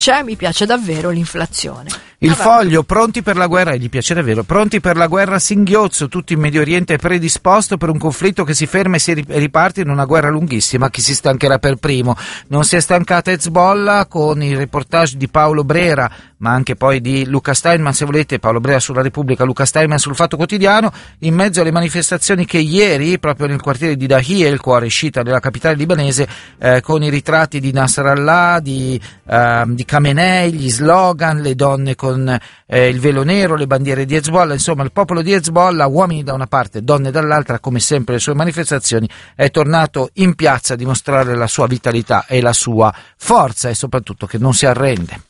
mi piace davvero l'inflazione. Il Foglio, pronti per la guerra, e gli piace davvero, pronti per la guerra a singhiozzo, tutto in Medio Oriente è predisposto per un conflitto che si ferma e si riparte in una guerra lunghissima. Chi si stancherà per primo? Non si è stancata Hezbollah, con il reportage di Paolo Brera, ma anche poi di Luca Steinman, se volete, Paolo Brera sulla Repubblica, Luca Steinman sul Fatto Quotidiano, in mezzo alle manifestazioni che ieri, proprio nel quartiere di Dahiyeh, il cuore sciita della capitale libanese, con i ritratti di Nasrallah, di Khamenei, gli slogan, le donne con il velo nero, le bandiere di Hezbollah, insomma il popolo di Hezbollah, uomini da una parte, donne dall'altra, come sempre le sue manifestazioni, è tornato in piazza a dimostrare la sua vitalità e la sua forza e soprattutto che non si arrende.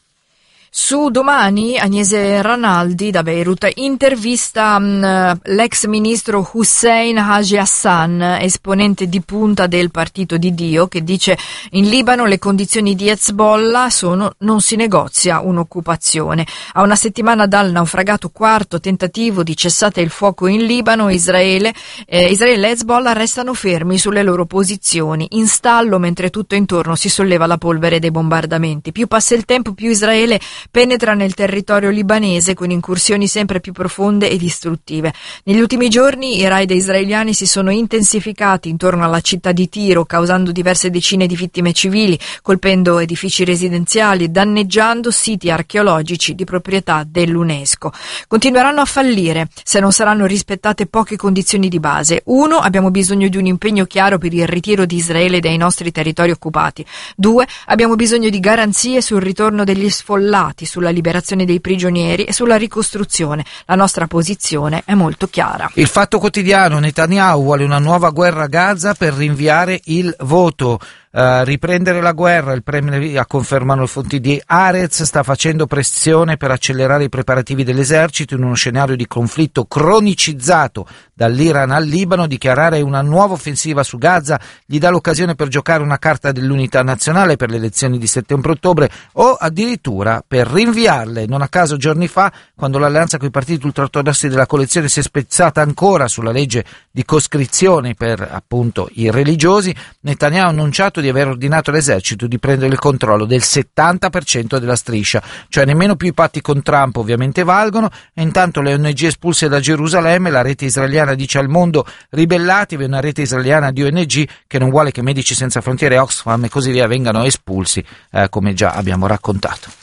Su Domani, Agnese Ranaldi da Beirut intervista l'ex ministro Hussein Haji Hassan, esponente di punta del Partito di Dio, che dice: in Libano le condizioni di Hezbollah sono non si negozia un'occupazione. A una settimana dal naufragato quarto tentativo di cessate il fuoco in Libano, Israele e Hezbollah restano fermi sulle loro posizioni, in stallo mentre tutto intorno si solleva la polvere dei bombardamenti. Più passa il tempo, più Israele penetra nel territorio libanese con incursioni sempre più profonde e distruttive. Negli ultimi giorni i raid israeliani si sono intensificati intorno alla città di Tiro, causando diverse decine di vittime civili, colpendo edifici residenziali e danneggiando siti archeologici di proprietà dell'UNESCO. Continueranno a fallire se non saranno rispettate poche condizioni di base. 1. Abbiamo bisogno di un impegno chiaro per il ritiro di Israele dai nostri territori occupati. 2. Abbiamo bisogno di garanzie sul ritorno degli sfollati, sulla liberazione dei prigionieri e sulla ricostruzione. La nostra posizione è molto chiara. Il Fatto Quotidiano, Netanyahu vuole una nuova guerra a Gaza per rinviare il voto. Riprendere la guerra, il premier, confermano le fonti di Haaretz, sta facendo pressione per accelerare i preparativi dell'esercito in uno scenario di conflitto cronicizzato dall'Iran al Libano. Dichiarare una nuova offensiva su Gaza gli dà l'occasione per giocare una carta dell'unità nazionale per le elezioni di settembre-ottobre o addirittura per rinviarle. Non a caso giorni fa, quando l'alleanza con i partiti ultraortodossi della coalizione si è spezzata ancora sulla legge di coscrizione per appunto i religiosi, Netanyahu ha annunciato di aver ordinato all'esercito di prendere il controllo del 70% della striscia, cioè nemmeno più i patti con Trump ovviamente valgono. E intanto le ONG espulse da Gerusalemme, la rete israeliana dice al mondo: ribellatevi, una rete israeliana di ONG che non vuole che Medici Senza Frontiere, Oxfam e così via vengano espulsi, come già abbiamo raccontato.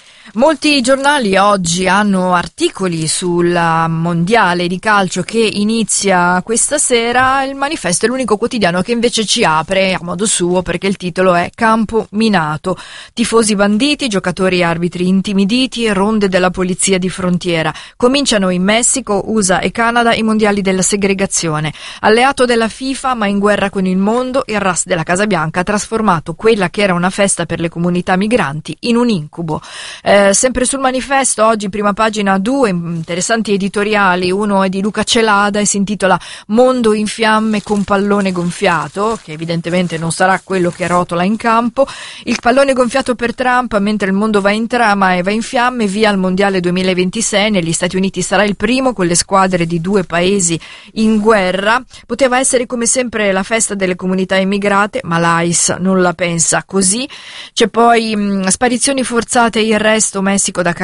Molti giornali oggi hanno articoli sul mondiale di calcio che inizia questa sera. Il Manifesto è l'unico quotidiano che invece ci apre a modo suo, perché il titolo è Campo minato, tifosi banditi, giocatori e arbitri intimiditi, ronde della polizia di frontiera. Cominciano in Messico, USA e Canada i mondiali della segregazione. Alleato della FIFA ma in guerra con il mondo, il RAS della Casa Bianca ha trasformato quella che era una festa per le comunità migranti in un incubo. Sempre sul Manifesto oggi, prima pagina, 2 interessanti editoriali. Uno è di Luca Celada e si intitola Mondo in fiamme con pallone gonfiato, che evidentemente non sarà quello che rotola in campo. Il pallone gonfiato per Trump, mentre il mondo va in trama e va in fiamme, via al mondiale 2026. Negli Stati Uniti sarà il primo, con le squadre di 2 paesi in guerra. Poteva essere come sempre la festa delle comunità immigrate, ma l'AIS non la pensa così. C'è poi sparizioni forzate e il resto, Messico da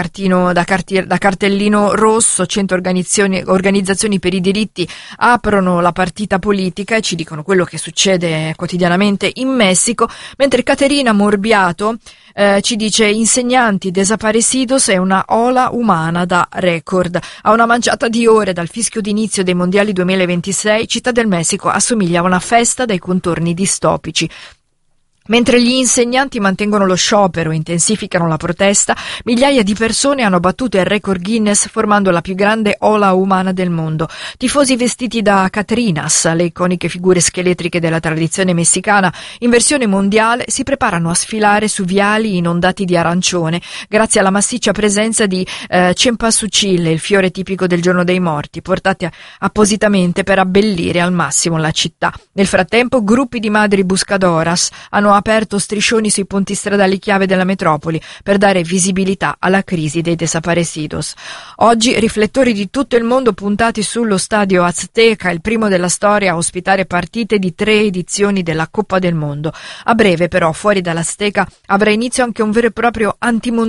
cartellino rosso. 100 organizzazioni per i diritti aprono la partita politica e ci dicono quello che succede quotidianamente in Messico, mentre Caterina Morbiato ci dice: insegnanti desaparecidos è una ola umana da record. A una manciata di ore dal fischio d'inizio dei mondiali 2026, Città del Messico assomiglia a una festa dai contorni distopici. Mentre gli insegnanti mantengono lo sciopero e intensificano la protesta, migliaia di persone hanno battuto il record Guinness formando la più grande ola umana del mondo. Tifosi vestiti da Catrinas, le iconiche figure scheletriche della tradizione messicana, in versione mondiale si preparano a sfilare su viali inondati di arancione grazie alla massiccia presenza di cempasúchil, il fiore tipico del giorno dei morti, portati appositamente per abbellire al massimo la città. Nel frattempo gruppi di madri buscadoras hanno aperto striscioni sui ponti stradali chiave della metropoli per dare visibilità alla crisi dei desaparecidos. Oggi riflettori di tutto il mondo puntati sullo stadio Azteca, il primo della storia a ospitare partite di 3 edizioni della Coppa del Mondo. A breve però, fuori dall'Azteca, avrà inizio anche un vero e proprio antimondiale